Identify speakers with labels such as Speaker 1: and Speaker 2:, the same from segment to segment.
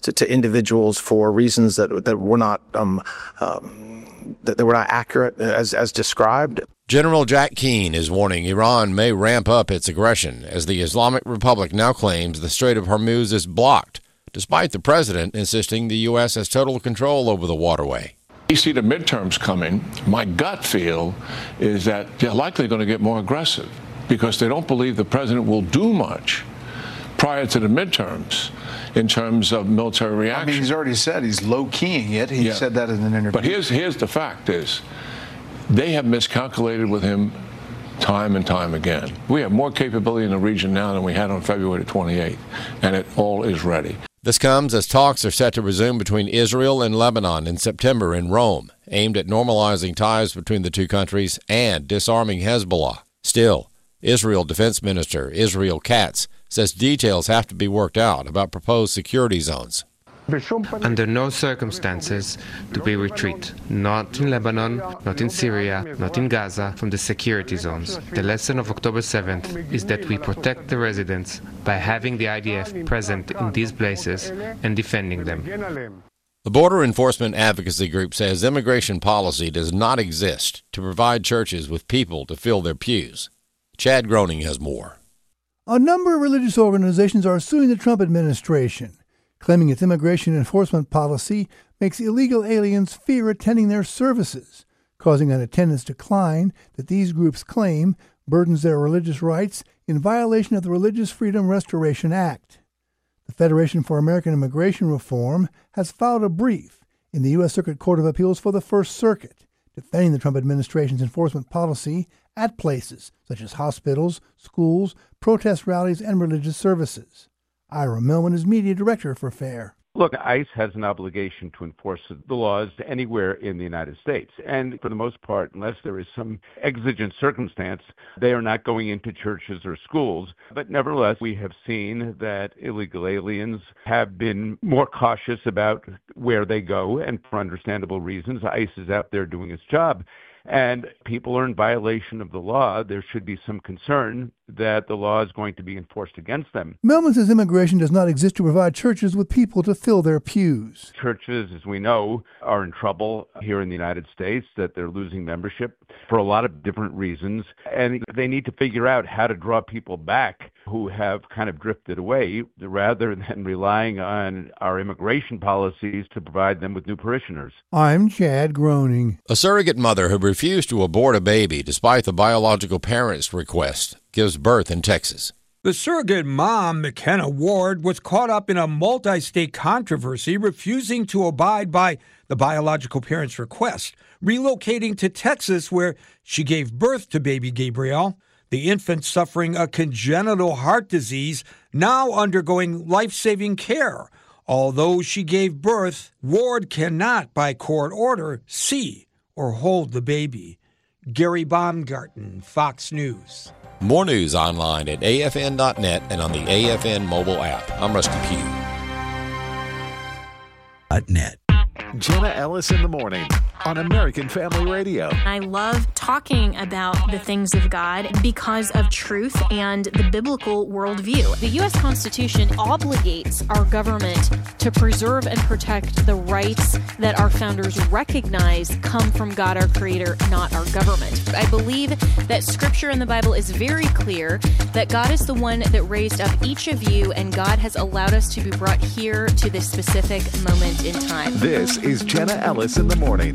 Speaker 1: to individuals for reasons that were not that were not accurate as described.
Speaker 2: General Jack Keane is warning Iran may ramp up its aggression as the Islamic Republic now claims the Strait of Hormuz is blocked, despite the president insisting the U.S. has total control over the waterway.
Speaker 3: You see the midterms coming. My gut feel is that they're likely going to get more aggressive because they don't believe the president will do much prior to the midterms in terms of military reaction.
Speaker 4: I mean, he's already said he's low-keying it. He said that in an interview.
Speaker 3: But here's the fact is, they have miscalculated with him time and time again. We have more capability in the region now than we had on February 28th, and it all is ready.
Speaker 2: This comes as talks are set to resume between Israel and Lebanon in September in Rome, aimed at normalizing ties between the two countries and disarming Hezbollah. Still, Israel Defense Minister Israel Katz says details have to be worked out about proposed security zones.
Speaker 5: Under no circumstances do we retreat, not in Lebanon, not in Syria, not in Gaza, from the security zones. The lesson of October 7th is that we protect the residents by having the IDF present in these places and defending them.
Speaker 2: The Border Enforcement Advocacy Group says immigration policy does not exist to provide churches with people to fill their pews. Chad Groening has more.
Speaker 6: A number of religious organizations are suing the Trump administration, claiming its immigration enforcement policy makes illegal aliens fear attending their services, causing an attendance decline that these groups claim burdens their religious rights in violation of the Religious Freedom Restoration Act. The Federation for American Immigration Reform has filed a brief in the U.S. Circuit Court of Appeals for the First Circuit, defending the Trump administration's enforcement policy at places such as hospitals, schools, protest rallies, and religious services. Ira Millman is media director for FAIR.
Speaker 7: Look, ICE has an obligation to enforce the laws anywhere in the United States. And for the most part, unless there is some exigent circumstance, they are not going into churches or schools. But nevertheless, we have seen that illegal aliens have been more cautious about where they go, and for understandable reasons. ICE is out there doing its job. And people are in violation of the law. There should be some concern that the law is going to be enforced against them.
Speaker 6: Millman says immigration does not exist to provide churches with people to fill their pews.
Speaker 7: Churches, as we know, are in trouble here in the United States, that they're losing membership for a lot of different reasons. And they need to figure out how to draw people back who have kind of drifted away, rather than relying on our immigration policies to provide them with new parishioners.
Speaker 6: I'm Chad Groening.
Speaker 2: A surrogate mother who refused to abort a baby despite the biological parent's request gives birth in Texas.
Speaker 8: The surrogate mom, McKenna Ward, was caught up in a multi-state controversy, refusing to abide by the biological parent's request, relocating to Texas, where she gave birth to baby Gabriel, the infant suffering a congenital heart disease, now undergoing life-saving care. Although she gave birth, Ward cannot, by court order, see or hold the baby. Gary Baumgarten, Fox News.
Speaker 2: More news online at afn.net and on the AFN mobile app. I'm Rusty Pugh.
Speaker 9: .net. Jenna Ellis in the morning on American Family Radio.
Speaker 10: I love talking about the things of God because of truth and the biblical worldview. The U.S. Constitution obligates our government to preserve and protect the rights that our founders recognize come from God, our Creator, not our government. I believe that Scripture in the Bible is very clear that God is the one that raised up each of you, and God has allowed us to be brought here to this specific moment in time.
Speaker 9: This is Jenna Ellis in the morning.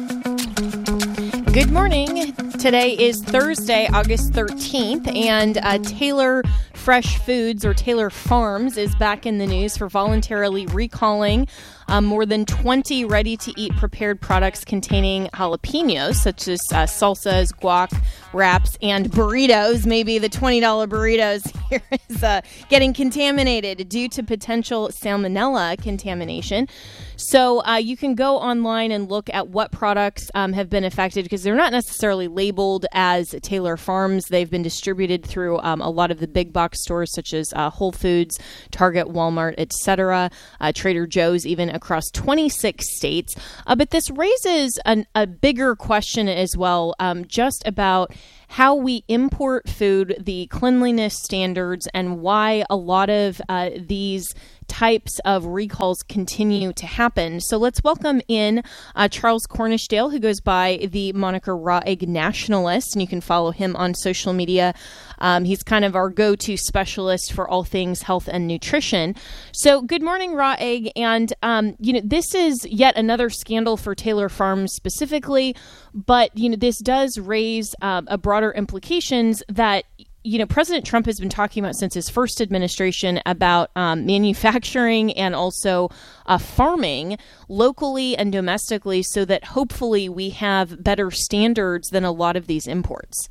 Speaker 10: Good morning. Today is Thursday, August 13th, and Taylor Fresh Foods, or Taylor Farms, is back in the news for voluntarily recalling more than 20 ready-to-eat prepared products containing jalapenos, such as salsas, guac, wraps, and burritos. Maybe the $20 burritos here is getting contaminated due to potential salmonella contamination. So you can go online and look at what products have been affected, because they're not necessarily labeled as Taylor Farms. They've been distributed through a lot of the big box stores, such as Whole Foods, Target, Walmart, etc., Trader Joe's, even across 26 states. But this raises a bigger question as well, just about how we import food, the cleanliness standards, and why a lot of these types of recalls continue to happen. So let's welcome in Charles Cornishdale, who goes by the moniker Raw Egg Nationalist, and you can follow him on social media. He's kind of our go-to specialist for all things health and nutrition. So good morning, Raw Egg. And, this is yet another scandal for Taylor Farms specifically, but, this does raise a broader implications that President Trump has been talking about since his first administration about manufacturing and also farming locally and domestically so that hopefully we have better standards than a lot of these imports.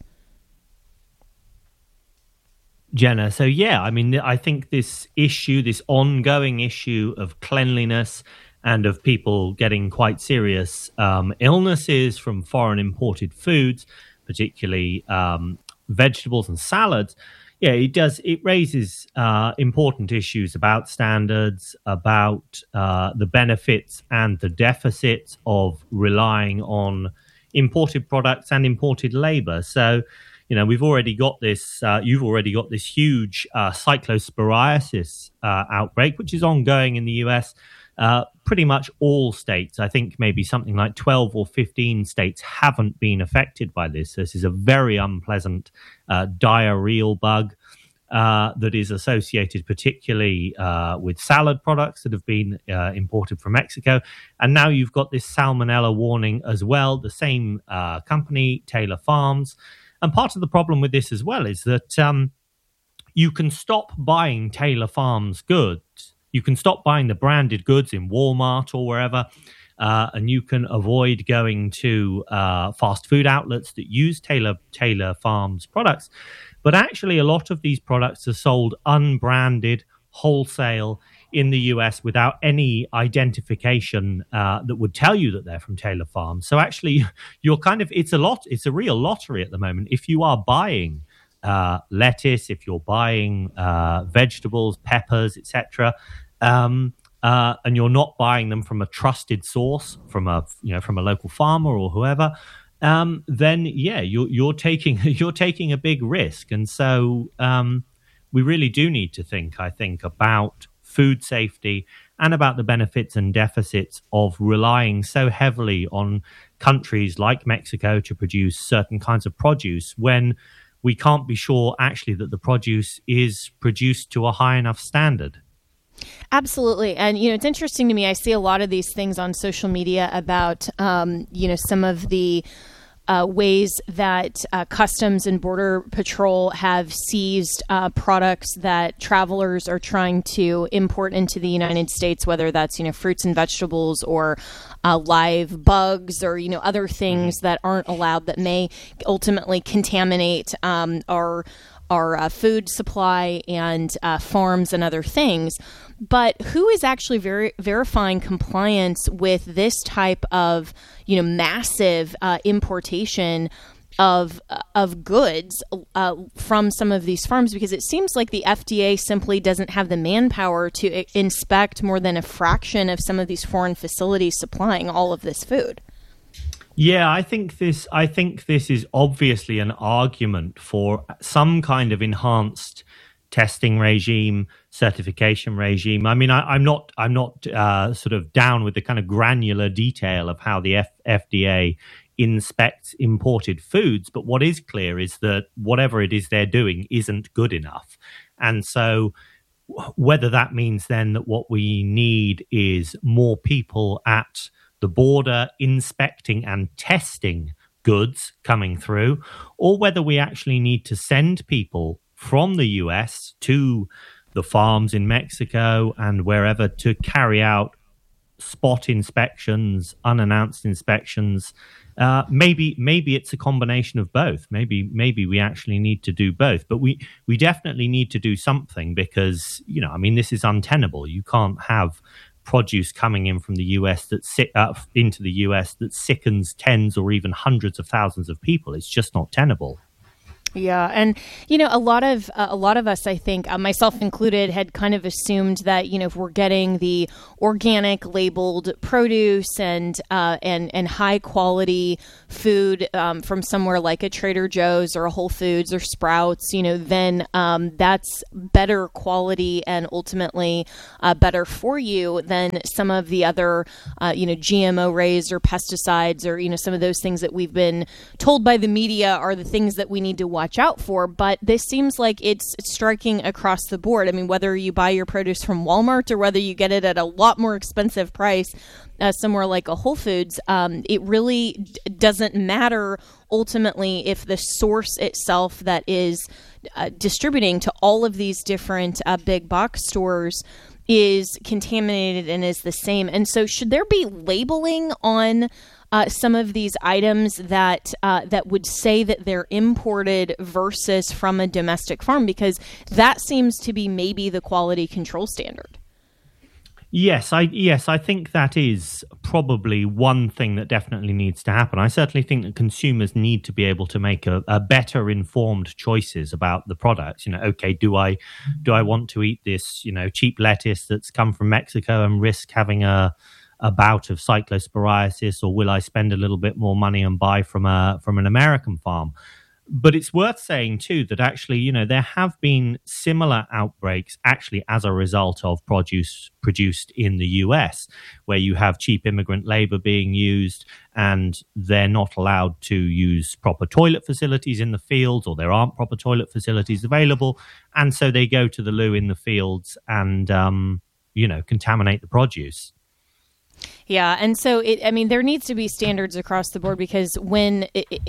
Speaker 11: Jenna, so I think this ongoing issue of cleanliness and of people getting quite serious illnesses from foreign imported foods, particularly vegetables and salads, it raises important issues about standards, about the benefits and the deficits of relying on imported products and imported labor. So, we've already got this, you've already got this huge cyclosporiasis outbreak, which is ongoing in the US. Pretty much all states, I think maybe something like 12 or 15 states haven't been affected by this. This is a very unpleasant diarrheal bug that is associated particularly with salad products that have been imported from Mexico. And now you've got this salmonella warning as well, the same company, Taylor Farms. And part of the problem with this as well is that you can stop buying Taylor Farms goods. You can stop buying the branded goods in Walmart or wherever, and you can avoid going to fast food outlets that use Taylor Farms products. But actually, a lot of these products are sold unbranded, wholesale in the US without any identification that would tell you that they're from Taylor Farms. So actually, it's a real lottery at the moment. If you are buying lettuce, if you're buying vegetables, peppers, etc., and you're not buying them from a trusted source, from a local farmer or whoever, then you're taking a big risk. And so we really do need to think, I think, about food safety and about the benefits and deficits of relying so heavily on countries like Mexico to produce certain kinds of produce when we can't be sure actually that the produce is produced to a high enough standard.
Speaker 10: Absolutely. And, it's interesting to me. I see a lot of these things on social media about, some of the ways that Customs and Border Patrol have seized products that travelers are trying to import into the United States, whether that's, fruits and vegetables or live bugs or, other things that aren't allowed that may ultimately contaminate our food supply and farms and other things. But who is actually verifying compliance with this type of, massive importation of goods from some of these farms? Because it seems like the FDA simply doesn't have the manpower to inspect more than a fraction of some of these foreign facilities supplying all of this food.
Speaker 11: Yeah, I think this is obviously an argument for some kind of enhanced testing regime, certification regime. I mean, I'm not sort of down with the kind of granular detail of how the FDA inspects imported foods, but what is clear is that whatever it is they're doing isn't good enough. And so whether that means then that what we need is more people at the border inspecting and testing goods coming through, or whether we actually need to send people from the US to the farms in Mexico and wherever to carry out spot inspections, unannounced inspections. Maybe it's a combination of both. Maybe we actually need to do both. But we definitely need to do something because, this is untenable. You can't have produce coming in from the US into the US that sickens tens or even hundreds of thousands of people. It's just not tenable.
Speaker 10: Yeah, and a lot of us, I think, myself included, had kind of assumed that if we're getting the organic labeled produce and high quality food from somewhere like a Trader Joe's or a Whole Foods or Sprouts, then that's better quality and ultimately better for you than some of the other GMO raised or pesticides or some of those things that we've been told by the media are the things that we need to watch out for. But this seems like it's striking across the board. I mean, whether you buy your produce from Walmart or whether you get it at a lot more expensive price somewhere like a Whole Foods, it really doesn't matter ultimately if the source itself that is distributing to all of these different big box stores is contaminated and is the same. And so should there be labeling on some of these items that would say that they're imported versus from a domestic farm? Because that seems to be maybe the quality control standard.
Speaker 11: Yes, I think that is probably one thing that definitely needs to happen. I certainly think that consumers need to be able to make a better informed choices about the products. Okay, do I want to eat this, cheap lettuce that's come from Mexico and risk having a bout of cyclosporiasis, or will I spend a little bit more money and buy from an American farm? But it's worth saying, too, that actually, there have been similar outbreaks actually as a result of produce produced in the US, where you have cheap immigrant labor being used and they're not allowed to use proper toilet facilities in the fields, or there aren't proper toilet facilities available. And so they go to the loo in the fields and, contaminate the produce.
Speaker 10: Yeah, and so there needs to be standards across the board, because when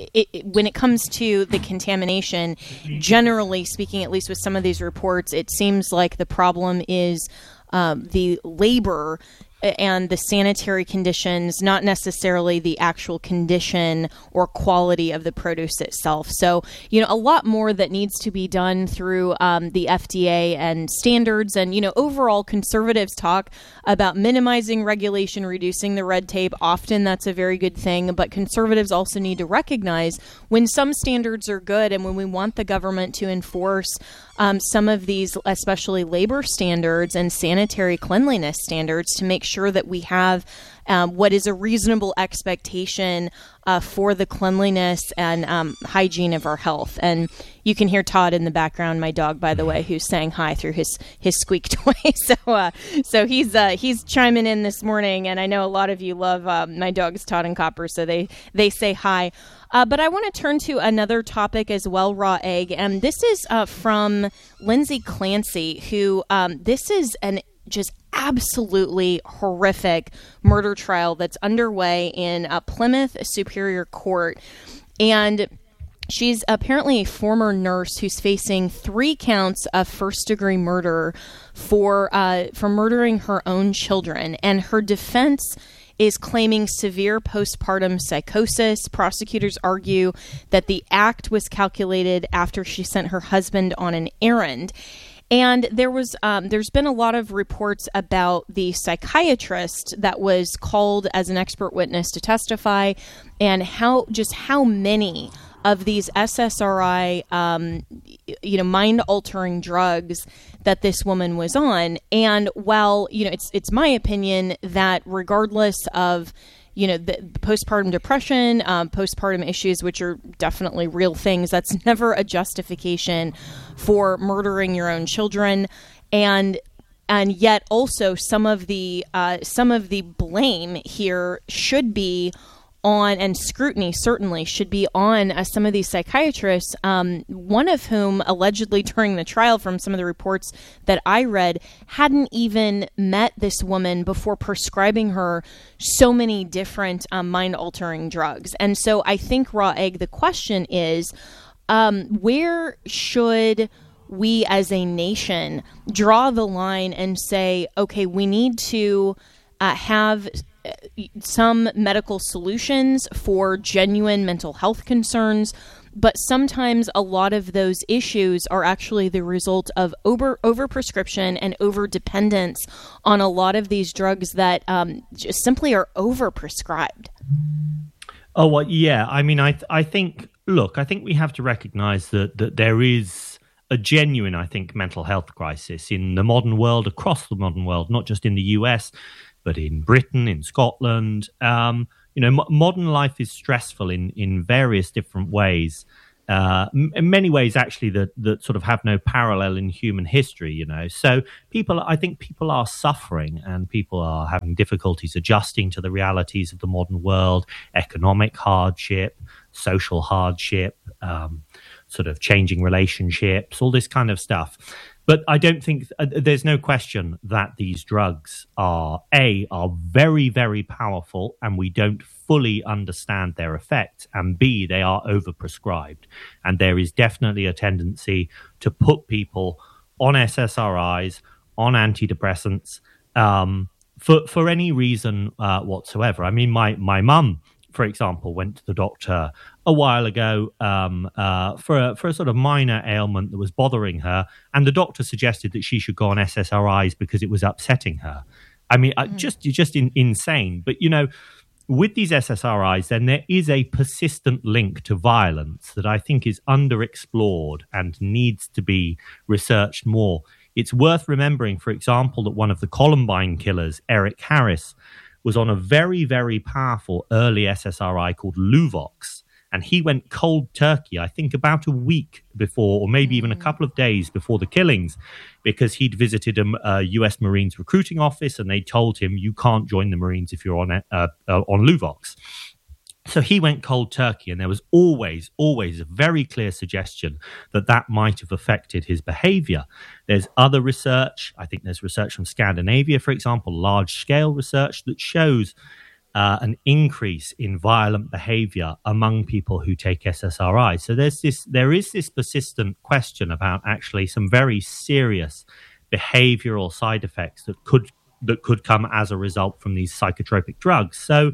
Speaker 10: it comes to the contamination, generally speaking, at least with some of these reports, it seems like the problem is the labor and the sanitary conditions, not necessarily the actual condition or quality of the produce itself. So, a lot more that needs to be done through the FDA and standards. And, overall, conservatives talk about minimizing regulation, reducing the red tape. Often that's a very good thing. But conservatives also need to recognize when some standards are good and when we want the government to enforce some of these, especially labor standards and sanitary cleanliness standards, to make sure that we have what is a reasonable expectation for the cleanliness and hygiene of our health. And you can hear Todd in the background, my dog, by the way, who's saying hi through his squeak toy. So he's chiming in this morning, and I know a lot of you love my dogs, Todd and Copper, so they say hi. But I want to turn to another topic as well, Raw Egg, and this is from Lindsay Clancy, who this is an just absolutely horrific murder trial that's underway in Plymouth Superior Court. And she's apparently a former nurse who's facing 3 counts of first-degree murder for murdering her own children. And her defense is claiming severe postpartum psychosis. Prosecutors argue that the act was calculated after she sent her husband on an errand. And there's been a lot of reports about the psychiatrist that was called as an expert witness to testify, and how many of these SSRI, mind-altering drugs that this woman was on. And while, it's my opinion that regardless of, the postpartum depression, postpartum issues, which are definitely real things, that's never a justification for murdering your own children. And yet also some of the blame here should be on, and scrutiny certainly should be on some of these psychiatrists, one of whom allegedly during the trial, from some of the reports that I read, hadn't even met this woman before prescribing her so many different mind-altering drugs. And so I think, Raw Egg, the question is, where should we as a nation draw the line and say, okay, we need to have some medical solutions for genuine mental health concerns, but sometimes a lot of those issues are actually the result of overprescription and overdependence on a lot of these drugs that just simply are overprescribed.
Speaker 11: Oh, well, yeah. I mean, I think look, I think we have to recognize that there is a genuine, I think, mental health crisis in the modern world, across the modern world, not just in the US, but in Britain, in Scotland. Modern life is stressful in various different ways. In many ways, actually, that sort of have no parallel in human history, So I think people are suffering, and people are having difficulties adjusting to the realities of the modern world, economic hardship, social hardship, sort of changing relationships, all this kind of stuff. But I don't think there's no question that these drugs are very, very powerful, and we don't fully understand their effects, and B, they are overprescribed. And there is definitely a tendency to put people on SSRIs, on antidepressants, for any reason whatsoever. I mean, my mum, for example, went to the doctor a while ago for a sort of minor ailment that was bothering her, and the doctor suggested that she should go on SSRIs because it was upsetting her. I mean, just insane. But, with these SSRIs, then there is a persistent link to violence that I think is underexplored and needs to be researched more. It's worth remembering, for example, that one of the Columbine killers, Eric Harris, was on a very, very powerful early SSRI called Luvox. And he went cold turkey, I think, about a week before, or maybe even a couple of days before the killings, because he'd visited a U.S. Marines recruiting office, and they told him, you can't join the Marines if you're on Luvox. So he went cold turkey, and there was always a very clear suggestion that might have affected his behavior. There's other research. I think there's research from Scandinavia, for example, large-scale research that shows an increase in violent behavior among people who take SSRI. So there is this persistent question about actually some very serious behavioral side effects that could come as a result from these psychotropic drugs. So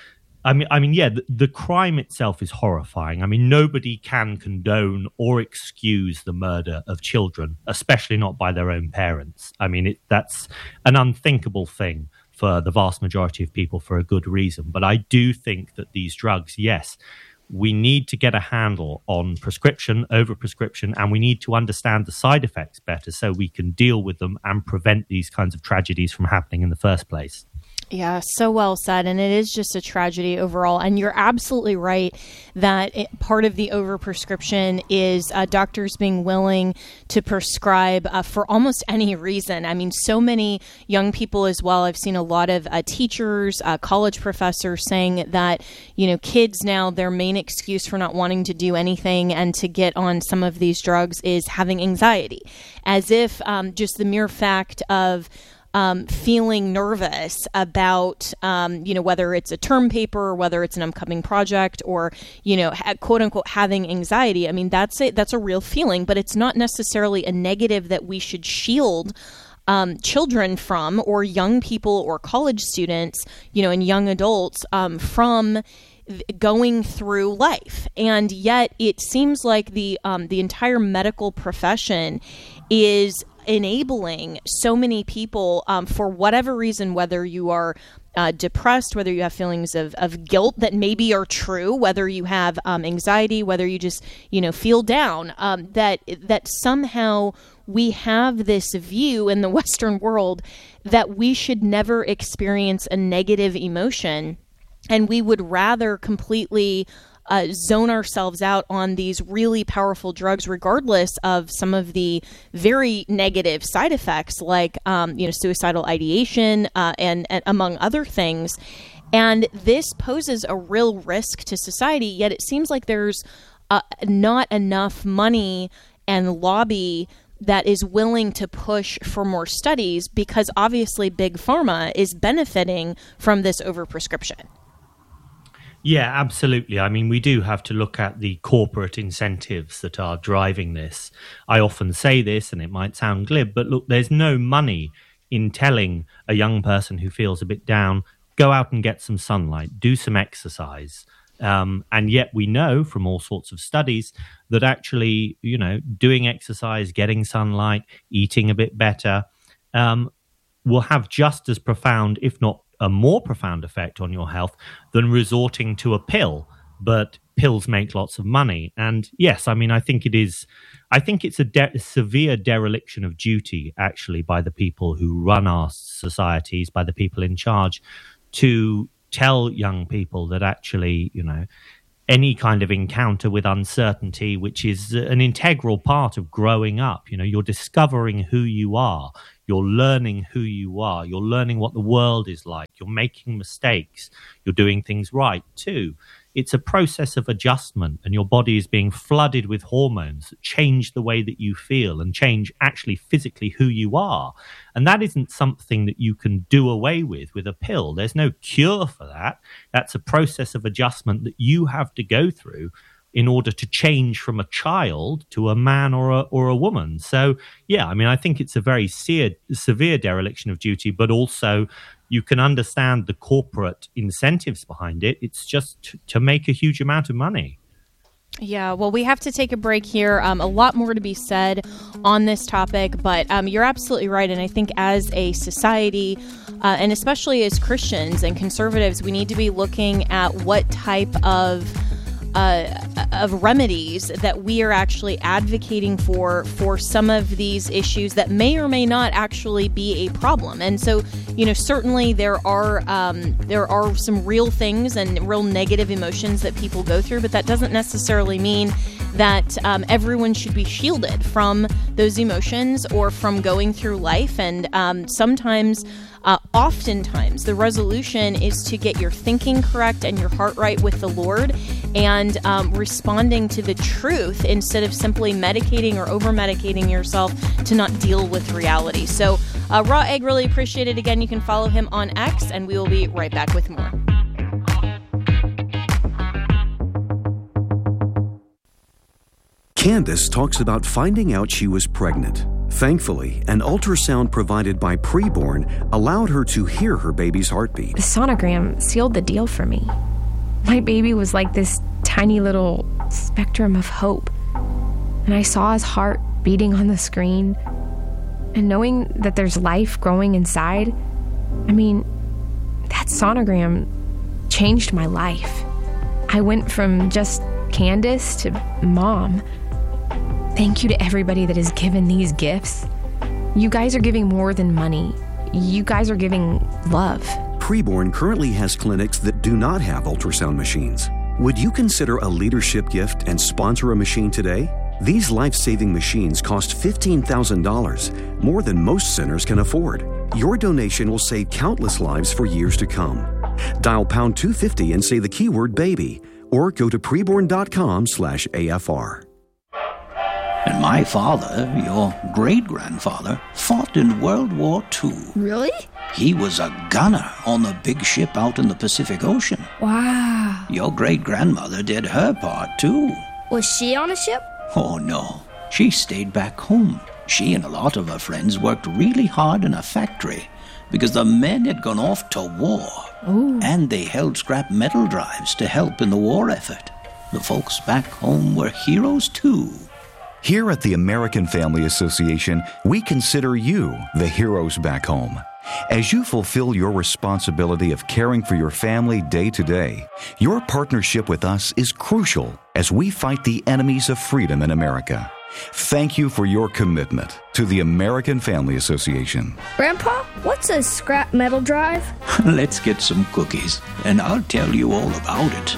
Speaker 11: I mean, yeah, the crime itself is horrifying. I mean, nobody can condone or excuse the murder of children, especially not by their own parents. I mean, that's an unthinkable thing for the vast majority of people for a good reason. But I do think that these drugs, yes, we need to get a handle on prescription, overprescription, and we need to understand the side effects better so we can deal with them and prevent these kinds of tragedies from happening in the first place.
Speaker 10: Yeah, so well said. And it is just a tragedy overall. And you're absolutely right that part of the overprescription is doctors being willing to prescribe for almost any reason. I mean, so many young people as well. I've seen a lot of teachers, college professors saying that, kids now, their main excuse for not wanting to do anything and to get on some of these drugs is having anxiety, as if just the mere fact of feeling nervous about, whether it's a term paper or whether it's an upcoming project or, quote unquote, having anxiety. I mean, that's a real feeling, but it's not necessarily a negative that we should shield children from, or young people or college students, and young adults from going through life. And yet it seems like the entire medical profession is enabling so many people for whatever reason, whether you are depressed, whether you have feelings of guilt that maybe are true, whether you have anxiety, whether you just feel down, that somehow we have this view in the Western world that we should never experience a negative emotion, and we would rather completely zone ourselves out on these really powerful drugs, regardless of some of the very negative side effects, like suicidal ideation and among other things. And this poses a real risk to society. Yet it seems like there's not enough money and lobby that is willing to push for more studies, because obviously Big Pharma is benefiting from this overprescription.
Speaker 11: Yeah, absolutely. I mean, we do have to look at the corporate incentives that are driving this. I often say this, and it might sound glib, but look, there's no money in telling a young person who feels a bit down, go out and get some sunlight, do some exercise. And yet we know from all sorts of studies that actually, doing exercise, getting sunlight, eating a bit better, will have just as profound, if not a more profound effect on your health than resorting to a pill. But pills make lots of money. And yes, I mean, I think it's a severe dereliction of duty, actually, by the people who run our societies, by the people in charge, to tell young people that actually, any kind of encounter with uncertainty, which is an integral part of growing up, you're discovering who you are, you're learning who you are, you're learning what the world is like, you're making mistakes, you're doing things right too. It's a process of adjustment, and your body is being flooded with hormones that change the way that you feel and change actually physically who you are. And that isn't something that you can do away with a pill. There's no cure for that. That's a process of adjustment that you have to go through in order to change from a child to a man or a woman. So, yeah, I mean, I think it's a very severe dereliction of duty, but also you can understand the corporate incentives behind it. It's just to make a huge amount of money.
Speaker 10: Yeah, well, we have to take a break here. A lot more to be said on this topic, but you're absolutely right. And I think as a society, and especially as Christians and conservatives, we need to be looking at what type of remedies that we are actually advocating for some of these issues that may or may not actually be a problem. And so, certainly there are some real things and real negative emotions that people go through, but that doesn't necessarily mean that everyone should be shielded from those emotions or from going through life. And oftentimes, the resolution is to get your thinking correct and your heart right with the Lord, and responding to the truth instead of simply medicating or over-medicating yourself to not deal with reality. So, Raw Egg, really appreciate it. Again, you can follow him on X, and we will be right back with more.
Speaker 12: Candace talks about finding out she was pregnant. Thankfully, an ultrasound provided by Preborn allowed her to hear her baby's heartbeat.
Speaker 13: The sonogram sealed the deal for me. My baby was like this tiny little spectrum of hope. And I saw his heart beating on the screen. And knowing that there's life growing inside, that sonogram changed my life. I went from just Candace to Mom. Thank you to everybody that has given these gifts. You guys are giving more than money. You guys are giving love.
Speaker 12: Preborn currently has clinics that do not have ultrasound machines. Would you consider a leadership gift and sponsor a machine today? These life-saving machines cost $15,000, more than most centers can afford. Your donation will save countless lives for years to come. Dial pound 250 and say the keyword baby, or go to preborn.com/AFR.
Speaker 14: And my father, your great-grandfather, fought in World War II.
Speaker 13: Really?
Speaker 14: He was a gunner on the big ship out in the Pacific Ocean.
Speaker 13: Wow.
Speaker 14: Your great-grandmother did her part, too.
Speaker 13: Was she on a ship?
Speaker 14: Oh, no. She stayed back home. She and a lot of her friends worked really hard in a factory because the men had gone off to war.
Speaker 13: Ooh.
Speaker 14: And they held scrap metal drives to help in the war effort. The folks back home were heroes, too.
Speaker 12: Here at the American Family Association, we consider you the heroes back home. As you fulfill your responsibility of caring for your family day to day, your partnership with us is crucial as we fight the enemies of freedom in America. Thank you for your commitment to the American Family Association.
Speaker 15: Grandpa, what's a scrap metal drive?
Speaker 14: Let's get some cookies, and I'll tell you all about it.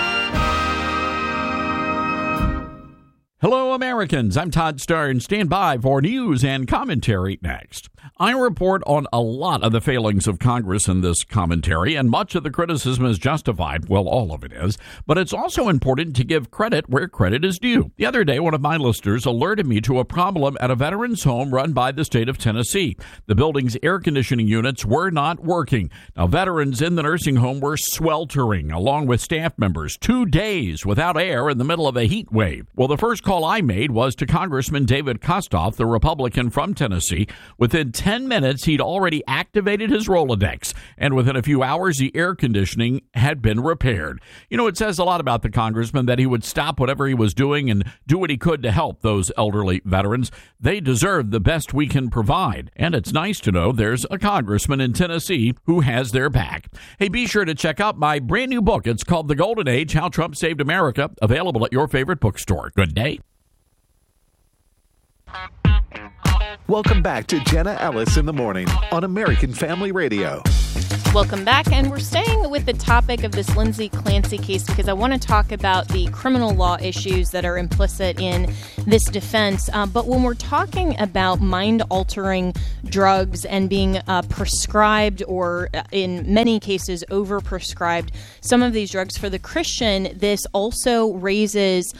Speaker 16: Hello, Americans. I'm Todd Starr, and stand by for news and commentary next. I report on a lot of the failings of Congress in this commentary, and much of the criticism is justified. Well, all of it is. But it's also important to give credit where credit is due. The other day, one of my listeners alerted me to a problem at a veterans home run by the state of Tennessee. The building's air conditioning units were not working. Now, veterans in the nursing home were sweltering, along with staff members, 2 days without air in the middle of a heat wave. Well, the first call I made was to Congressman David Kostoff, the Republican from Tennessee. Within within 10 minutes, he'd already activated his Rolodex, and within a few hours, the air conditioning had been repaired. You know, it says a lot about the congressman that he would stop whatever he was doing and do what he could to help those elderly veterans. They deserve the best we can provide, and it's nice to know there's a congressman in Tennessee who has their back. Hey, be sure to check out my brand new book. It's called The Golden Age, How Trump Saved America, available at your favorite bookstore. Good day.
Speaker 9: Welcome back to Jenna Ellis in the Morning on American Family Radio.
Speaker 10: Welcome back, and we're staying with the topic of this Lindsay Clancy case because I want to talk about the criminal law issues that are implicit in this defense. But when we're talking about mind-altering drugs and being prescribed or in many cases overprescribed some of these drugs for the Christian, this also raises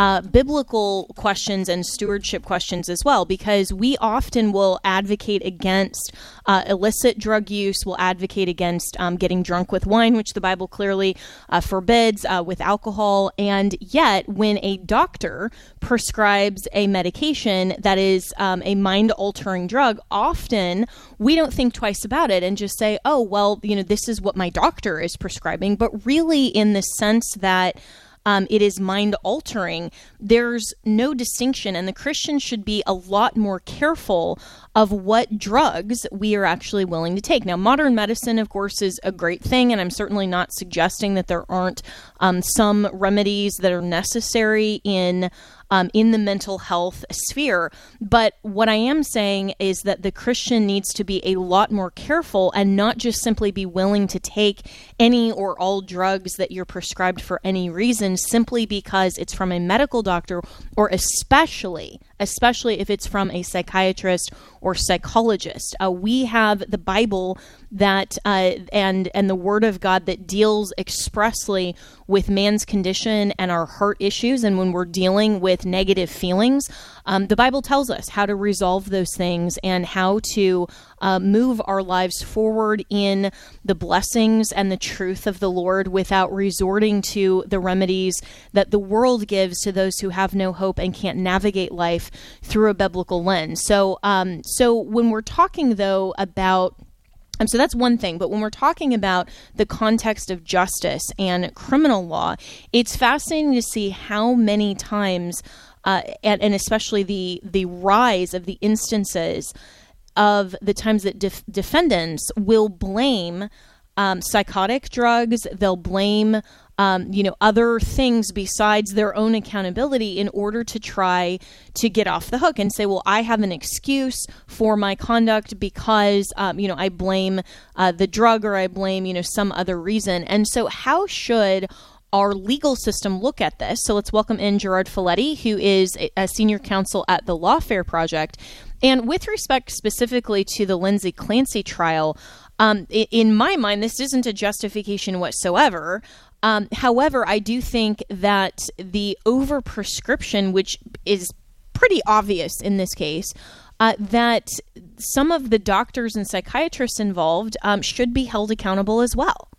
Speaker 10: biblical questions and stewardship questions as well, because we often will advocate against illicit drug use, will advocate against getting drunk with wine, which the Bible clearly forbids, with alcohol. And yet, when a doctor prescribes a medication that is a mind-altering drug, often we don't think twice about it and just say, oh, well, this is what my doctor is prescribing. But really, in the sense that it is mind-altering, there's no distinction, and the Christian should be a lot more careful of what drugs we are actually willing to take. Now, modern medicine, of course, is a great thing, and I'm certainly not suggesting that there aren't some remedies that are necessary in the mental health sphere. But what I am saying is that the Christian needs to be a lot more careful and not just simply be willing to take any or all drugs that you're prescribed for any reason simply because it's from a medical doctor, or especially if it's from a psychiatrist or psychologist. We have the Bible that and the Word of God that deals expressly with man's condition and our heart issues. And when we're dealing with negative feelings, the Bible tells us how to resolve those things and how to move our lives forward in the blessings and the truth of the Lord without resorting to the remedies that the world gives to those who have no hope and can't navigate life through a biblical lens. So when we're talking, though, about so that's one thing, but when we're talking about the context of justice and criminal law, it's fascinating to see how many times, and especially the rise of the instances of the times that defendants will blame psychotic drugs, they'll blame other things besides their own accountability in order to try to get off the hook and say, well, I have an excuse for my conduct because, I blame the drug, or I blame, some other reason. And so how should our legal system look at this? So let's welcome in Gerard Folletti, who is a senior counsel at the Lawfare Project. And with respect specifically to the Lindsay Clancy trial, in my mind, this isn't a justification whatsoever. However, I do think that the overprescription, which is pretty obvious in this case, that some of the doctors and psychiatrists involved should be held accountable as well.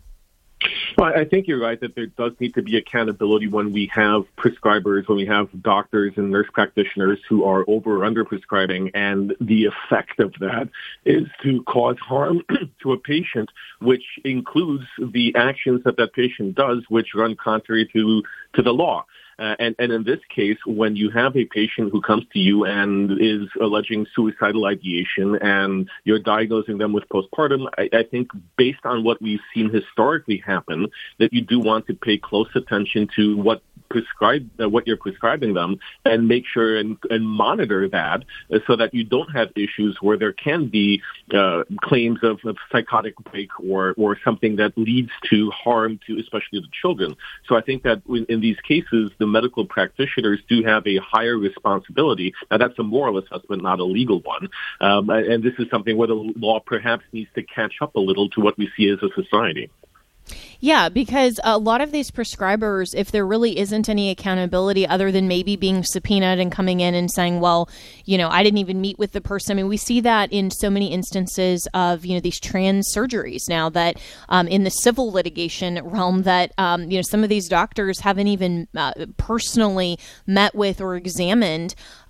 Speaker 17: Well, I think you're right that there does need to be accountability when we have prescribers, when we have doctors and nurse practitioners who are over or under prescribing, and the effect of that is to cause harm to a patient, which includes the actions that patient does, which run contrary to the law. And in this case, when you have a patient who comes to you and is alleging suicidal ideation and you're diagnosing them with postpartum, I think based on what we've seen historically happen, that you do want to pay close attention to what you're prescribing them and make sure and monitor that so that you don't have issues where there can be claims of psychotic break or something that leads to harm to especially the children. So I think that in these cases, the medical practitioners do have a higher responsibility. Now, that's a moral assessment, not a legal one. And this is something where the law perhaps needs to catch up a little to what we see as a society.
Speaker 10: Yeah, because a lot of these prescribers, if there really isn't any accountability other than maybe being subpoenaed and coming in and saying, well, I didn't even meet with the person. I mean, we see that in so many instances of, these trans surgeries now that in the civil litigation realm that, some of these doctors haven't even personally met with or examined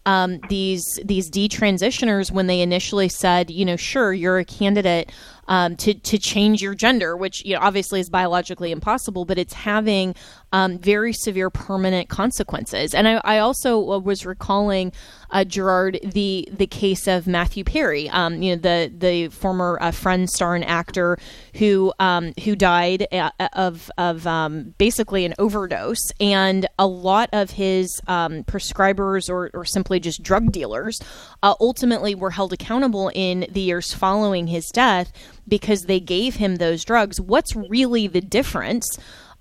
Speaker 10: these detransitioners when they initially said, sure, you're a candidate to change your gender, which obviously is biologically impossible, but it's having very severe permanent consequences. And I also was recalling, Gerard, the case of Matthew Perry, the former Friends star and actor who died of basically an overdose, and a lot of his prescribers or simply just drug dealers ultimately were held accountable in the years following his death because they gave him those drugs. What's really the difference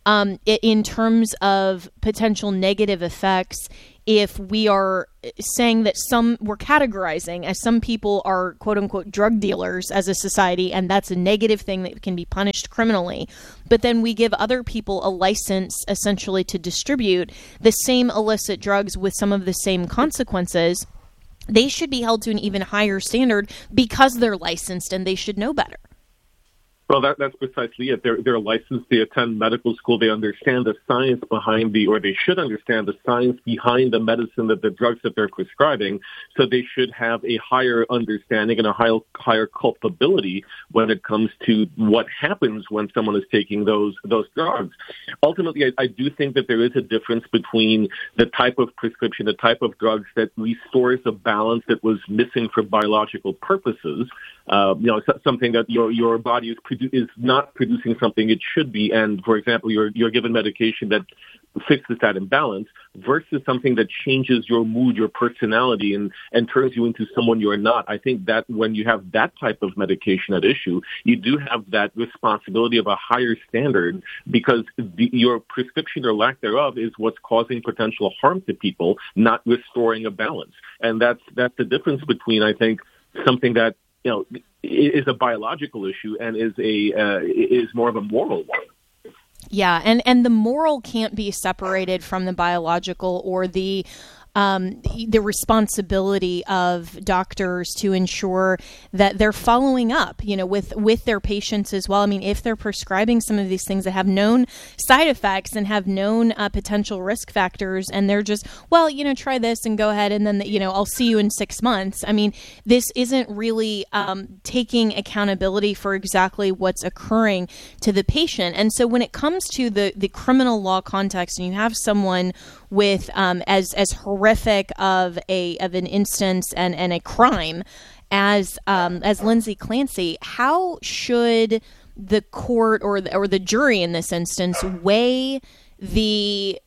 Speaker 10: in terms of potential negative effects if we are saying that we're categorizing as some people are quote unquote drug dealers as a society, and that's a negative thing that can be punished criminally, but then we give other people a license essentially to distribute the same illicit drugs with some of the same consequences. They should be held to an even higher standard because they're licensed and they should know better.
Speaker 17: Well, that's precisely it. They're licensed. They attend medical school. They understand the science behind or they should understand the science behind the medicine, the drugs that they're prescribing. So they should have a higher understanding and a higher culpability when it comes to what happens when someone is taking those drugs. Ultimately, I do think that there is a difference between the type of prescription, the type of drugs that restores a balance that was missing for biological purposes. Something that your body is not producing something it should be, and for example, you're given medication that fixes that imbalance, versus something that changes your mood, your personality, and turns you into someone you're not. I think that when you have that type of medication at issue, you do have that responsibility of a higher standard, because your prescription or lack thereof is what's causing potential harm to people, not restoring a balance. And that's the difference between, I think, something that is a biological issue and is more of a moral one.
Speaker 10: Yeah, and the moral can't be separated from the biological or the responsibility of doctors to ensure that they're following up, with their patients as well. I mean, if they're prescribing some of these things that have known side effects and have known potential risk factors, and they're just, try this and go ahead, and then, I'll see you in 6 months. I mean, this isn't really taking accountability for exactly what's occurring to the patient. And so when it comes to the criminal law context, and you have someone with as horrific of an instance and a crime as Lindsay Clancy, how should the court or the jury in this instance weigh this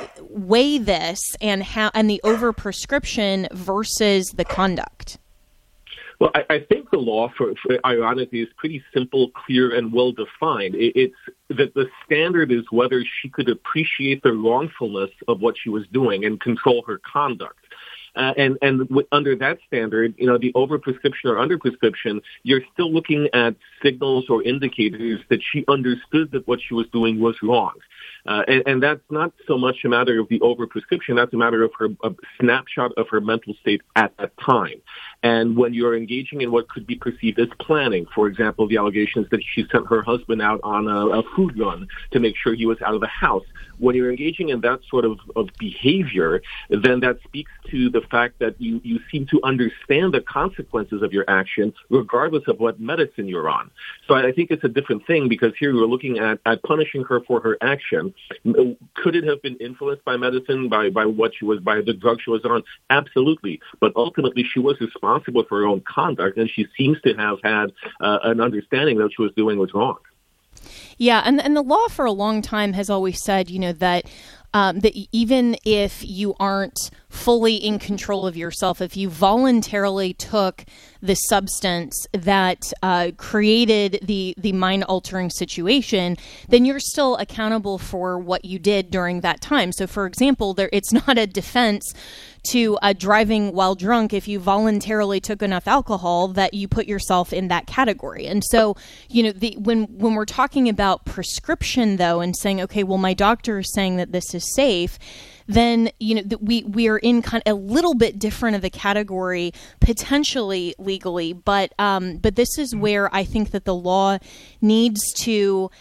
Speaker 10: and the overprescription versus the conduct?
Speaker 17: Well, I think the law, for ironically, is pretty simple, clear, and well-defined. It's that the standard is whether she could appreciate the wrongfulness of what she was doing and control her conduct. And under that standard, the overprescription or underprescription, you're still looking at signals or indicators that she understood that what she was doing was wrong. And that's not so much a matter of the overprescription, that's a matter of a snapshot of her mental state at that time. And when you're engaging in what could be perceived as planning, for example, the allegations that she sent her husband out on a food run to make sure he was out of the house, when you're engaging in that sort of behavior, then that speaks to the fact that you seem to understand the consequences of your action regardless of what medicine you're on. So I think it's a different thing, because here we're looking at punishing her for her action. Could it have been influenced by medicine, by the drug she was on? Absolutely. But ultimately, she was responsible for her own conduct, and she seems to have had an understanding that what she was doing was wrong.
Speaker 10: Yeah, and the law for a long time has always said, that even if you aren't fully in control of yourself, if you voluntarily took the substance that created the mind-altering situation, then you're still accountable for what you did during that time. So, for example, it's not a defense to driving while drunk if you voluntarily took enough alcohol that you put yourself in that category. And so, when we're talking about prescription, though, and saying, okay, well, my doctor is saying that this is safe, then we are in kind of a little bit different of a category potentially legally, but this is where I think that the law needs to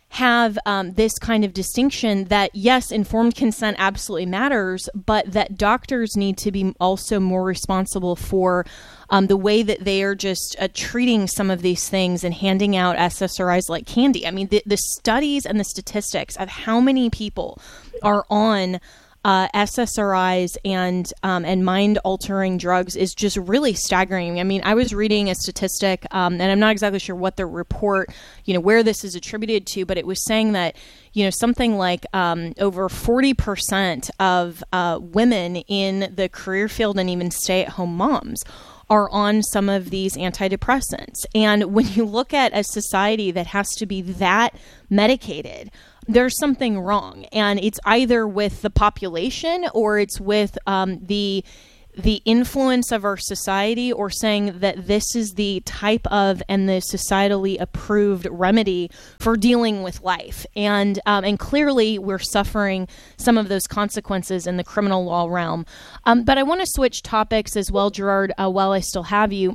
Speaker 10: have this kind of distinction that, yes, informed consent absolutely matters, but that doctors need to be also more responsible for the way that they are just treating some of these things and handing out SSRIs like candy. I mean, the studies and the statistics of how many people are on SSRIs and mind-altering drugs is just really staggering. I mean, I was reading a statistic, and I'm not exactly sure what the report, where this is attributed to, but it was saying that, something like over 40% of women in the career field and even stay-at-home moms are on some of these antidepressants. And when you look at a society that has to be that medicated, there's something wrong. And it's either with the population or it's with the influence of our society, or saying that this is the type of and the societally approved remedy for dealing with life. And clearly we're suffering some of those consequences in the criminal law realm. But I want to switch topics as well, Gerard, while I still have you.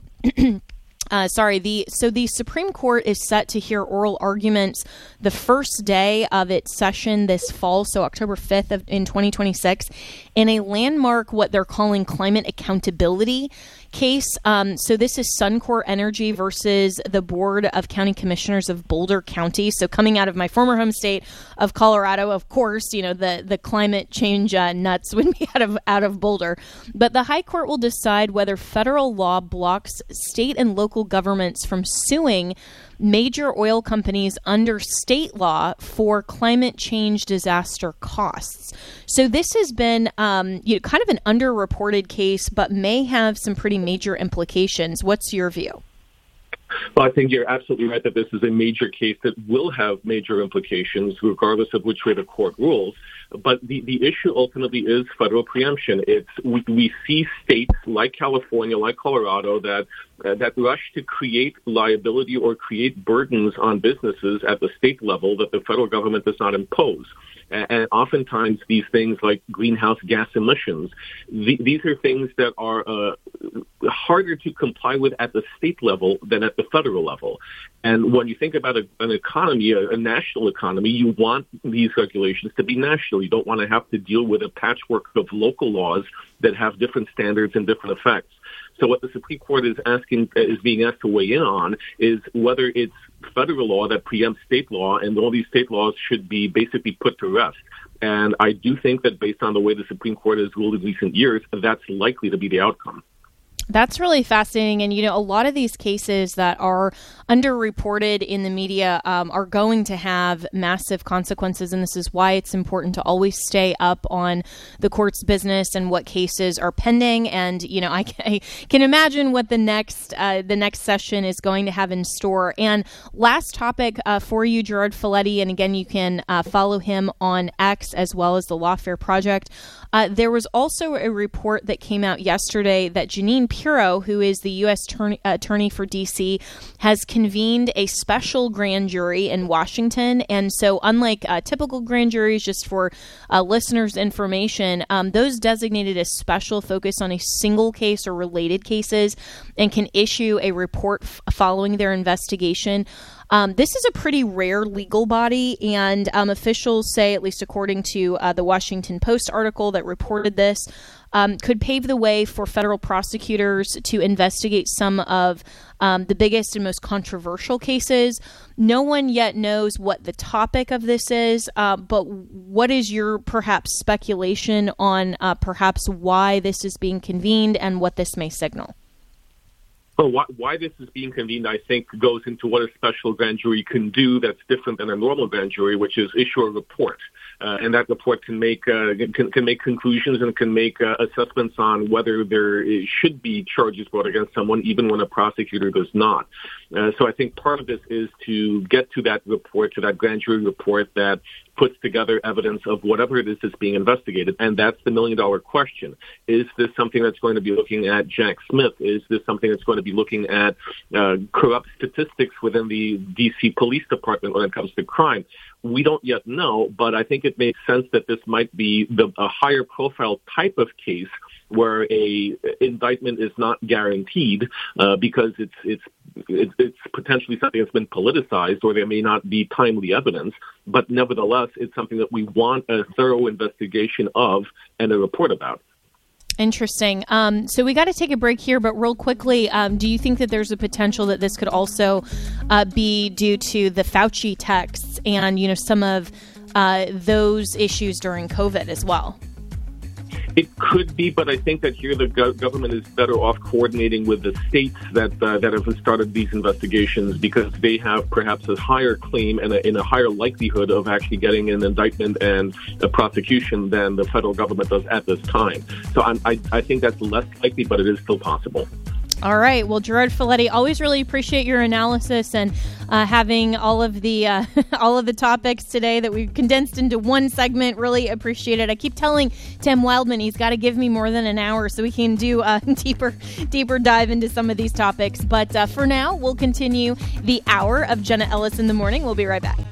Speaker 10: The Supreme Court is set to hear oral arguments the first day of its session this fall, so October 5th in 2026, in a landmark, what they're calling climate accountability case. So this is Suncor Energy versus the Board of County Commissioners of Boulder County. So coming out of my former home state of Colorado, of course, the climate change nuts would be out of Boulder. But the High Court will decide whether federal law blocks state and local governments from suing major oil companies under state law for climate change disaster costs. So this has been kind of an underreported case, but may have some pretty major implications. What's your view?
Speaker 17: Well, I think you're absolutely right that this is a major case that will have major implications, regardless of which way the court rules. But the issue ultimately is federal preemption. We see states like California, like Colorado, that rush to create liability or create burdens on businesses at the state level that the federal government does not impose. And oftentimes these things like greenhouse gas emissions, these are things that are harder to comply with at the state level than at the federal level. And when you think about an economy, a national economy, you want these regulations to be national. You don't want to have to deal with a patchwork of local laws that have different standards and different effects. So what the Supreme Court is being asked to weigh in on is whether it's federal law that preempts state law, and all these state laws should be basically put to rest. And I do think that based on the way the Supreme Court has ruled in recent years, that's likely to be the outcome.
Speaker 10: That's really fascinating. And, a lot of these cases that are underreported in the media are going to have massive consequences. And this is why it's important to always stay up on the court's business and what cases are pending. And, I can imagine what the next session is going to have in store. And last topic for you, Gerard Filitti, and again, you can follow him on X as well as the Lawfare Project. There was also a report that came out yesterday that Jeanine Pirro, who is the U.S. attorney for D.C., has convened a special grand jury in Washington. And so unlike typical grand juries, just for listeners' information, those designated a special focus on a single case or related cases and can issue a report following their investigation. This is a pretty rare legal body, and officials say, at least according to the Washington Post article that reported this, could pave the way for federal prosecutors to investigate some of the biggest and most controversial cases. No one yet knows what the topic of this is, but what is your perhaps speculation on perhaps why this is being convened and what this may signal?
Speaker 17: Well, why this is being convened, I think, goes into what a special grand jury can do that's different than a normal grand jury, which is issue a report. And that report can make conclusions and can make assessments on whether there should be charges brought against someone, even when a prosecutor does not. So I think part of this is to get to that report, to that grand jury report that puts together evidence of whatever it is that's being investigated. And that's the million-dollar question. Is this something that's going to be looking at Jack Smith? Is this something that's going to be looking at corrupt statistics within the D.C. Police Department when it comes to crime? We don't yet know, but I think it makes sense that this might be a higher profile type of case where a indictment is not guaranteed because it's it's potentially something that's been politicized, or there may not be timely evidence. But nevertheless, it's something that we want a thorough investigation of and a report about.
Speaker 10: Interesting. So we got to take a break here, but real quickly, do you think that there's a potential that this could also be due to the Fauci texts and, some of those issues during COVID as well?
Speaker 17: It could be, but I think that here the government is better off coordinating with the states that have started these investigations, because they have perhaps a higher claim and a higher likelihood of actually getting an indictment and a prosecution than the federal government does at this time. So I think that's less likely, but it is still possible.
Speaker 10: All right. Well, Gerard Filitti, always really appreciate your analysis and having all of the topics today that we've condensed into one segment. Really appreciate it. I keep telling Tim Wildman he's got to give me more than an hour so we can do a deeper dive into some of these topics. But for now, we'll continue the hour of Jenna Ellis in the Morning. We'll be right back.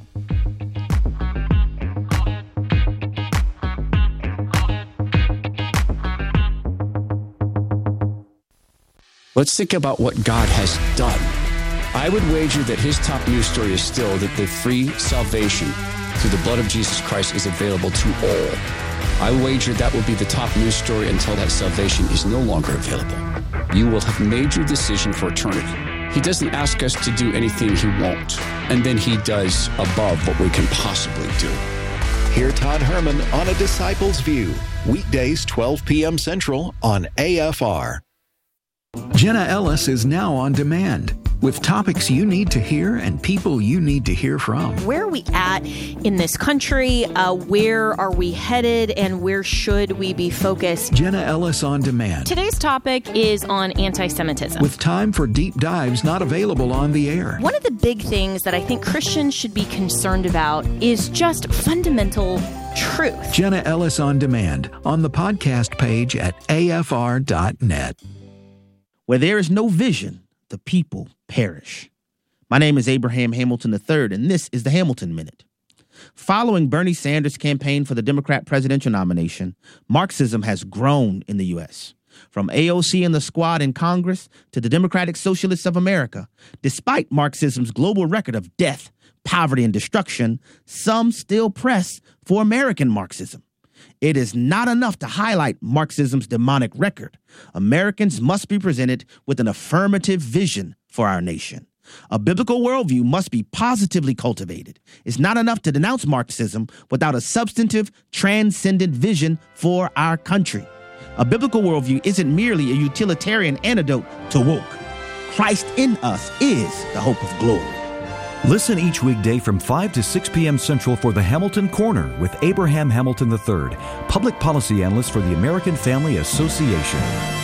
Speaker 18: Let's think about what God has done. I would wager that his top news story is still that the free salvation through the blood of Jesus Christ is available to all. I wager that will be the top news story until that salvation is no longer available. You will have made your decision for eternity. He doesn't ask us to do anything he won't, and then he does above what we can possibly do.
Speaker 9: Hear Todd Herman on A Disciple's View, weekdays 12 p.m. Central on AFR.
Speaker 19: Jenna Ellis is now on demand with topics you need to hear and people you need to hear from.
Speaker 10: Where are we at in this country? Where are we headed? And where should we be focused?
Speaker 19: Jenna Ellis on demand.
Speaker 10: Today's topic is on anti-Semitism.
Speaker 19: With time for deep dives not available on the air.
Speaker 10: One of the big things that I think Christians should be concerned about is just fundamental truth.
Speaker 19: Jenna Ellis on demand on the podcast page at afr.net.
Speaker 20: Where there is no vision, the people perish. My name is Abraham Hamilton III, and this is the Hamilton Minute. Following Bernie Sanders' campaign for the Democrat presidential nomination, Marxism has grown in the U.S. From AOC and the Squad in Congress to the Democratic Socialists of America, despite Marxism's global record of death, poverty, and destruction, some still press for American Marxism. It is not enough to highlight Marxism's demonic record. Americans must be presented with an affirmative vision for our nation. A biblical worldview must be positively cultivated. It's not enough to denounce Marxism without a substantive, transcendent vision for our country. A biblical worldview isn't merely a utilitarian antidote to woke. Christ in us is the hope of glory.
Speaker 21: Listen each weekday from 5 to 6 p.m. Central for the Hamilton Corner with Abraham Hamilton III, public policy analyst for the American Family Association.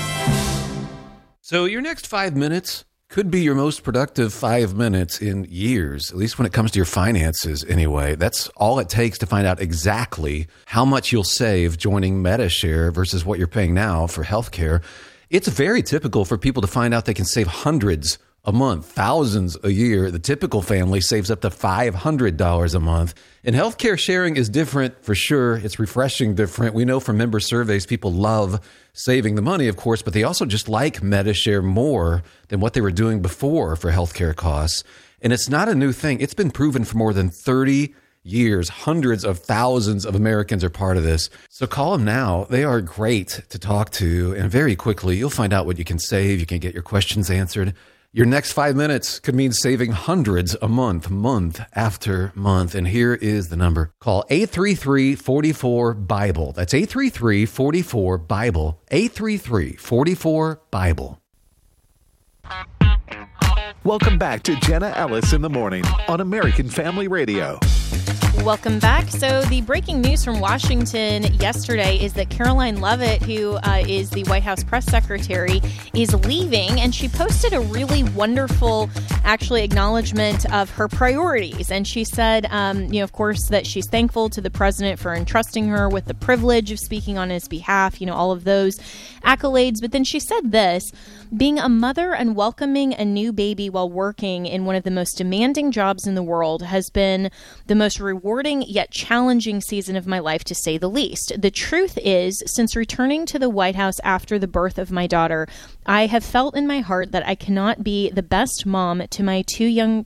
Speaker 22: So your next 5 minutes could be your most productive 5 minutes in years, at least when it comes to your finances anyway. That's all it takes to find out exactly how much you'll save joining Medi-Share versus what you're paying now for healthcare. It's very typical for people to find out they can save hundreds a month, thousands a year. The typical family saves up to $500 a month. And healthcare sharing is different for sure. It's refreshing different. We know from member surveys, people love saving the money, of course, but they also just like Medi-Share more than what they were doing before for healthcare costs. And it's not a new thing. It's been proven for more than 30 years. Hundreds of thousands of Americans are part of this. So call them now. They are great to talk to. And very quickly, you'll find out what you can save. You can get your questions answered. Your next 5 minutes could mean saving hundreds a month, month after month. And here is the number. Call 833-44-BIBLE. That's 833-44-BIBLE. 833-44-BIBLE.
Speaker 9: Welcome back to Jenna Ellis in the Morning on American Family Radio.
Speaker 10: Welcome back. So the breaking news from Washington yesterday is that Caroline Leavitt, who is the White House press secretary, is leaving. And she posted a really wonderful, actually, acknowledgement of her priorities. And she said, of course, that she's thankful to the president for entrusting her with the privilege of speaking on his behalf, all of those accolades. But then she said this: being a mother and welcoming a new baby while working in one of the most demanding jobs in the world has been the most rewarding rewarding yet challenging season of my life, to say the least. The truth is, since returning to the White House after the birth of my daughter, I have felt in my heart that I cannot be the best mom to my two young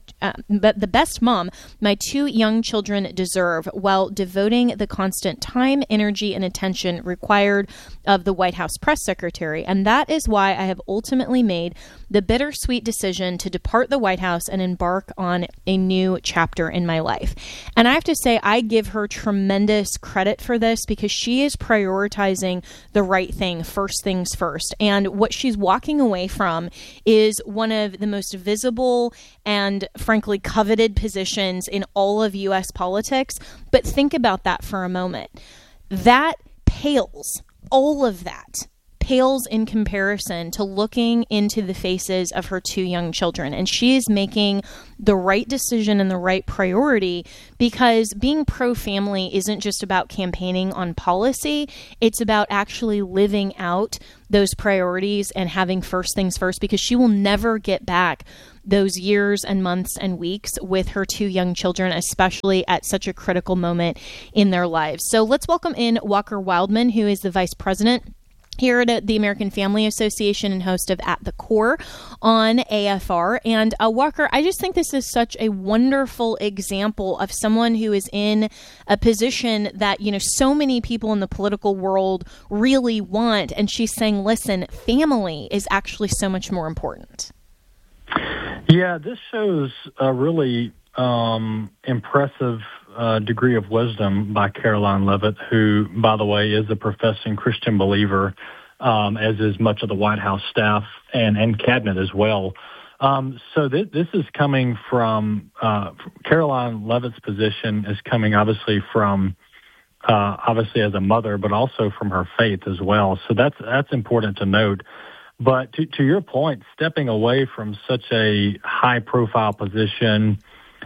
Speaker 10: children deserve, while devoting the constant time, energy, and attention required of the White House press secretary. And that is why I have ultimately made the bittersweet decision to depart the White House and embark on a new chapter in my life. And I have to say, I give her tremendous credit for this, because she is prioritizing the right thing, first things first. And what she's walking away from is one of the most visible and frankly coveted positions in all of U.S. politics. But think about that for a moment. That pales, all of that pales in comparison to looking into the faces of her two young children. And she is making the right decision and the right priority, because being pro-family isn't just about campaigning on policy. It's about actually living out those priorities and having first things first, because she will never get back those years and months and weeks with her two young children, especially at such a critical moment in their lives. So let's welcome in Walker Wildman, who is the vice president here at the American Family Association and host of At the Core on AFR. And Walker, I just think this is such a wonderful example of someone who is in a position that, you know, so many people in the political world really want. And she's saying, listen, family is actually so much more important.
Speaker 1: Yeah, this shows a really impressive degree of wisdom by Karoline Leavitt, who, by the way, is a professing Christian believer, as is much of the White House staff and cabinet as well. So this is coming from Karoline Leavitt's position is coming obviously from obviously as a mother, but also from her faith as well. So that's important to note. But to your point, stepping away from such a high-profile position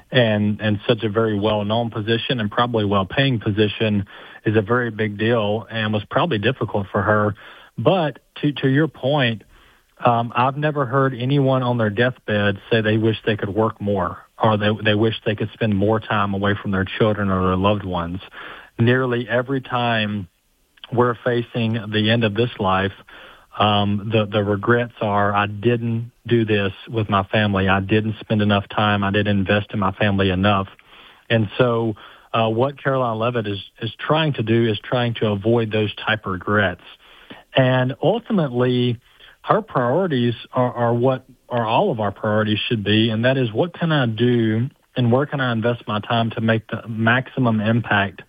Speaker 1: and such a very well-known position and probably well-paying position is a very big deal and was probably difficult for her. But to your point, I've never heard anyone on their deathbed say they wish they could work more or they wish they could spend more time away from their children or their loved ones. Nearly every time we're facing the end of this life, the regrets are, I didn't do this with my family. I didn't spend enough time. I didn't invest in my family enough. And so what Karoline Leavitt is trying to do is trying to avoid those type of regrets. And ultimately, her priorities are what all of our priorities should be, and that is, what can I do and where can I invest my time to make the maximum impact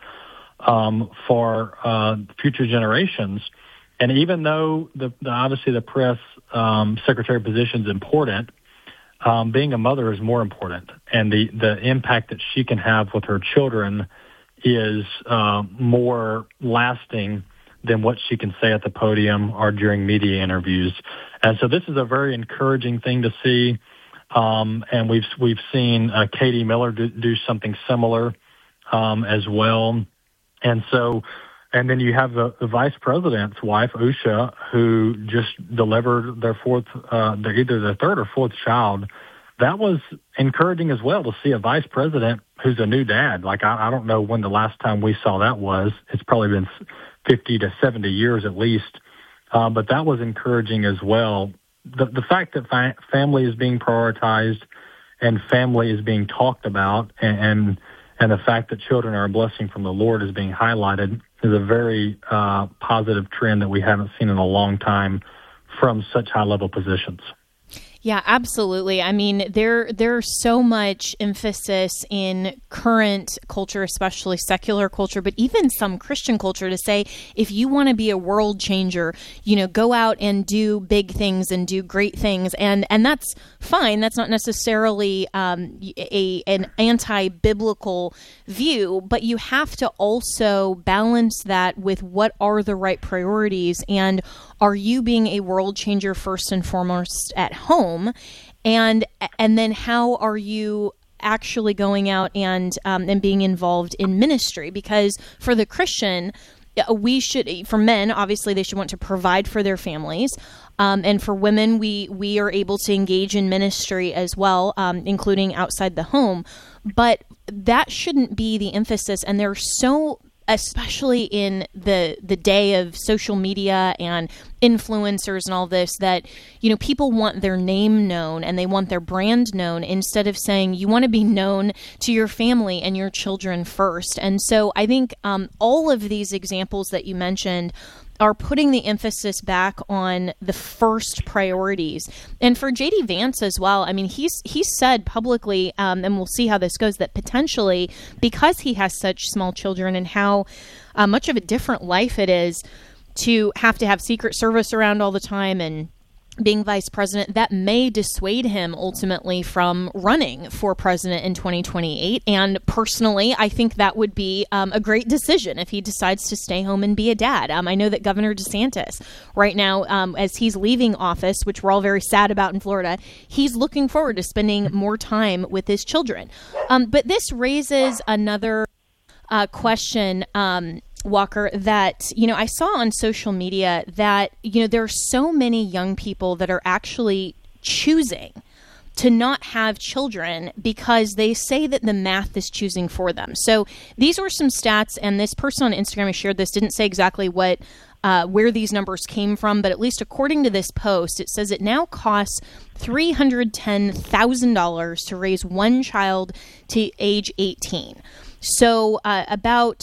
Speaker 1: for future generations. And even though obviously the press secretary position is important, being a mother is more important, and the impact that she can have with her children is more lasting than what she can say at the podium or during media interviews. And so this is a very encouraging thing to see. And we've seen Katie Miller do something similar as well. And so, and then you have the vice president's wife, Usha, who just delivered their either their third or fourth child. That was encouraging as well to see a vice president who's a new dad. Like, I don't know when the last time we saw that was. It's probably been 50 to 70 years at least. But that was encouraging as well. The fact that family is being prioritized and family is being talked about and the fact that children are a blessing from the Lord is being highlighted is a very positive trend that we haven't seen in a long time from such high-level positions.
Speaker 10: Yeah, absolutely. I mean, there's so much emphasis in current culture, especially secular culture, but even some Christian culture, to say, if you want to be a world changer, go out and do big things and do great things. And that's fine. That's not necessarily an anti-biblical view, but you have to also balance that with what are the right priorities, and are you being a world changer first and foremost at home? And then how are you actually going out and being involved in ministry? Because for the Christian, for men, obviously they should want to provide for their families. And for women, we are able to engage in ministry as well, including outside the home. But that shouldn't be the emphasis. And there's so, especially in the day of social media and influencers and all this, that, you know, people want their name known and they want their brand known instead of saying you want to be known to your family and your children first. And so I think all of these examples that you mentioned are putting the emphasis back on the first priorities. And for J.D. Vance as well, I mean, he's said publicly, and we'll see how this goes, that potentially, because he has such small children and how much of a different life it is to have Secret Service around all the time and being vice president, that may dissuade him ultimately from running for president in 2028. And personally, I think that would be a great decision if he decides to stay home and be a dad. I know that Governor DeSantis right now, as he's leaving office, which we're all very sad about in Florida, he's looking forward to spending more time with his children. But this raises another question, Walker, that, you know, I saw on social media that, you know, there are so many young people that are actually choosing to not have children because they say that the math is choosing for them. So these were some stats, and this person on Instagram who shared this didn't say exactly what where these numbers came from, but at least according to this post, it says it now costs $310,000 to raise one child to age 18. So about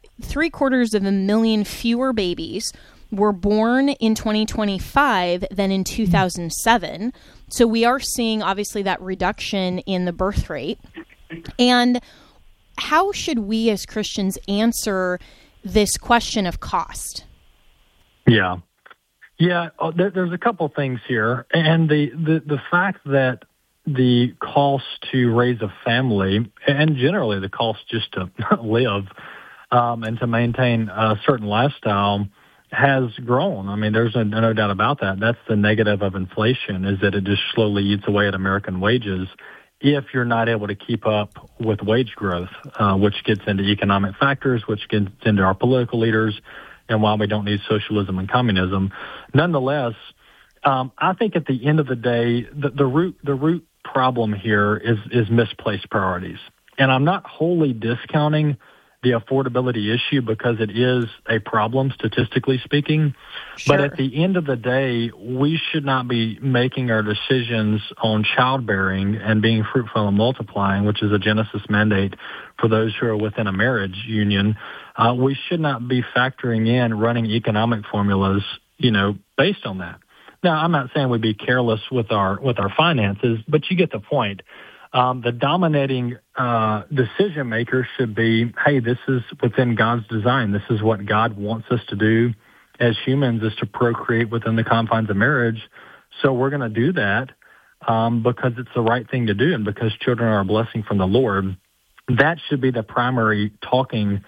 Speaker 10: 750,000 fewer babies were born in 2025 than in 2007. So we are seeing, obviously, that reduction in the birth rate. And how should we as Christians answer this question of cost?
Speaker 1: Yeah. There's a couple things here. And the fact that the cost to raise a family, and generally the cost just to live and to maintain a certain lifestyle, has grown. I mean, there's no doubt about that. That's the negative of inflation, is that it just slowly eats away at American wages if you're not able to keep up with wage growth, which gets into economic factors, which gets into our political leaders, and why we don't need socialism and communism. Nonetheless, I think at the end of the day, the root problem here is misplaced priorities. And I'm not wholly discounting the affordability issue because it is a problem, statistically speaking. Sure. But at the end of the day, we should not be making our decisions on childbearing and being fruitful and multiplying, which is a Genesis mandate for those who are within a marriage union. We should not be factoring in running economic formulas, based on that. Now, I'm not saying we be careless with our finances, but you get the point. The dominating decision maker should be, hey, this is within God's design. This is what God wants us to do as humans, is to procreate within the confines of marriage. So we're going to do that because it's the right thing to do and because children are a blessing from the Lord. That should be the primary talking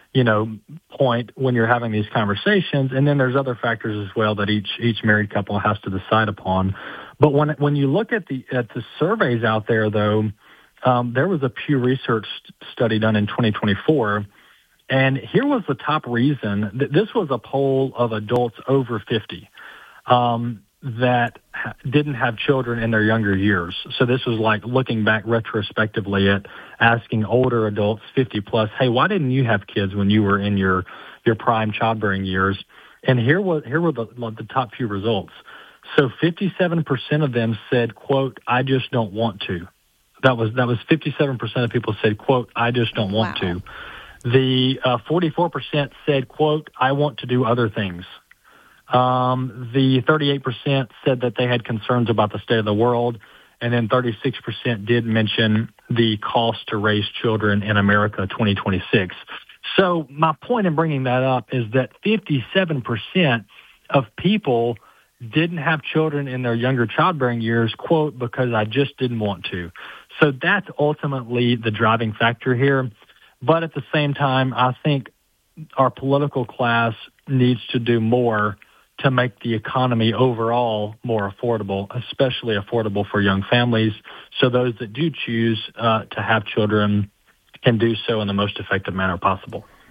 Speaker 1: point when you're having these conversations. And then there's other factors as well that each married couple has to decide upon. But when you look at the surveys out there, though, there was a Pew Research study done in 2024, and here was the top reason. This was a poll of adults over 50 that didn't have children in their younger years. So this was like looking back retrospectively at asking older adults, 50 plus, hey, why didn't you have kids when you were in your prime childbearing years? And here were the top few results. So 57% of them said, quote, I just don't want to. That was 57% of people said, quote, I just don't want to. The 44% said, quote, I want to do other things. The 38% said that they had concerns about the state of the world. And then 36% did mention the cost to raise children in America 2026. So my point in bringing that up is that 57% of people didn't have children in their younger childbearing years, quote, because I just didn't want to. So that's ultimately the driving factor here. But at the same time, I think our political class needs to do more to make the economy overall more affordable, especially affordable for young families, so those that do choose to have children can do so in the most effective manner possible.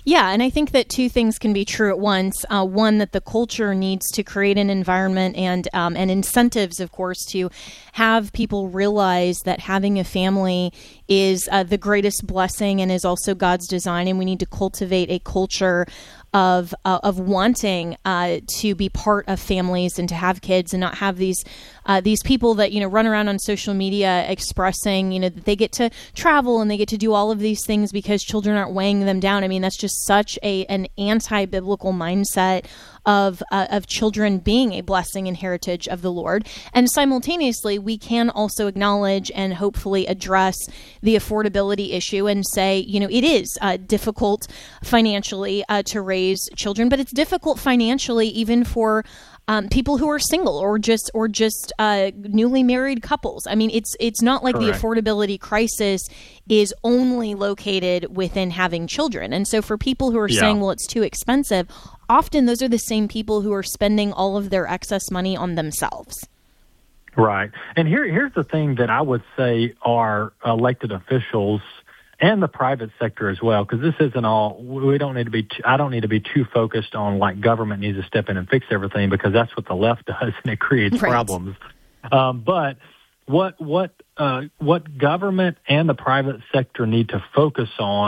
Speaker 10: Yeah, and I think that two things can be true at once. One, that the culture needs to create an environment and incentives, of course, to have people realize that having a family is the greatest blessing and is also God's design, and we need to cultivate a culture of wanting to be part of families and to have kids and not have these people that run around on social media expressing that they get to travel and they get to do all of these things because children aren't weighing them down. I mean, that's just such an anti-biblical mindset of children being a blessing and heritage of the Lord. And simultaneously, we can also acknowledge and hopefully address the affordability issue and say, it is difficult financially to raise children, but it's difficult financially even for people who are single or just newly married couples. I mean, it's not like
Speaker 1: Correct.
Speaker 10: the affordability crisis is only located within having children. And so for people who are saying, well, it's too expensive, often those are the same people who are spending all of their excess money on themselves.
Speaker 1: Right. And here's the thing that I would say our elected officials and the private sector as well, because this isn't all. I don't need to be too focused on like government needs to step in and fix everything, because that's what the left does and it creates problems. But what government and the private sector need to focus on